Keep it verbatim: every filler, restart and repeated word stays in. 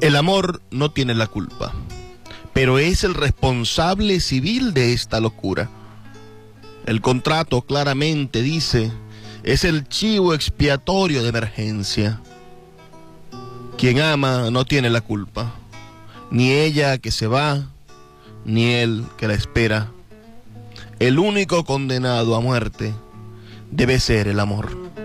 El amor no tiene la culpa, pero es el responsable civil de esta locura. El contrato claramente dice, es el chivo expiatorio de emergencia. Quien ama no tiene la culpa, ni ella que se va, ni él que la espera. El único condenado a muerte debe ser el amor.